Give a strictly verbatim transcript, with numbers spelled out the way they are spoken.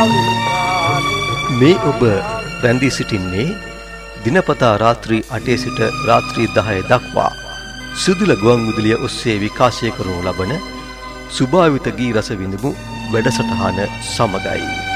මේ ඔබ රැඳී සිටින්නේ දිනපතා රාත්‍රී අටේ සිට රාත්‍රී දහය දක්වා සුදුල ගුවන්විදුලිය ඔස්සේ විකාශය කරනු ලබන සුභාවිත ගී රස විඳමු වැඩසටහන සමගයි.